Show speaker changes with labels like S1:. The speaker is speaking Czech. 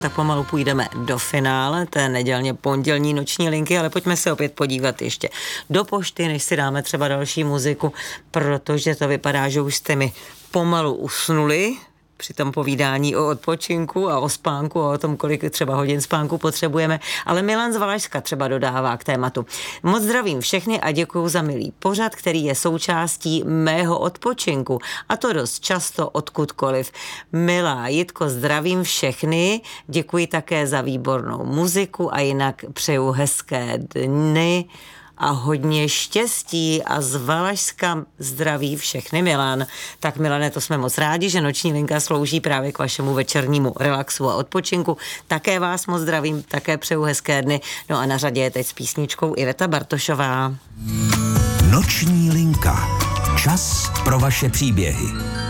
S1: Tak pomalu půjdeme do finále té nedělně pondělní noční linky, ale pojďme se opět podívat ještě do pošty, než si dáme třeba další muziku, protože to vypadá, že už jste mi pomalu usnuli při tom povídání o odpočinku a o spánku a o tom, kolik třeba hodin spánku potřebujeme, ale Milan z Valašska třeba dodává k tématu. Moc zdravím všechny a děkuju za milý pořad, který je součástí mého odpočinku a to dost často odkudkoliv. Milá Jitko, zdravím všechny, děkuji také za výbornou muziku a jinak přeju hezké dny a hodně štěstí a z Valašska zdraví všechny Milan. Tak Milane, to jsme moc rádi, že noční linka slouží právě k vašemu večernímu relaxu a odpočinku. Také vás moc zdravím, také přeju hezké dny. No a na řadě je teď s písničkou Iveta Bartošová.
S2: Noční linka. Čas pro vaše příběhy.